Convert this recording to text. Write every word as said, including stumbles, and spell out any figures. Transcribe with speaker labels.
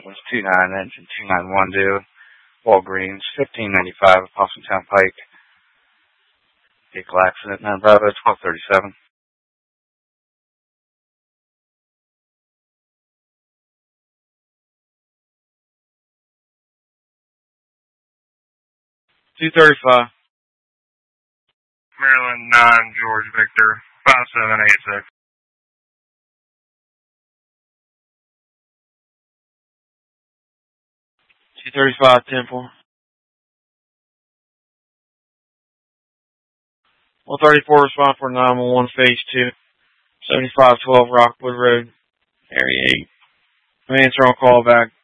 Speaker 1: was two nine engine two nine one due. Walgreens, fifteen ninety-five, Possumtown Pike. Vehicle accident, nine Bravo, twelve thirty-seven. two thirty-five.
Speaker 2: Maryland nine, George Victor, five seven eight six.
Speaker 3: two thirty-five, ten four. one thirty-four, respond for nine one one, phase two, seventy-five twelve Rockwood Road, area eight. Answer on call back.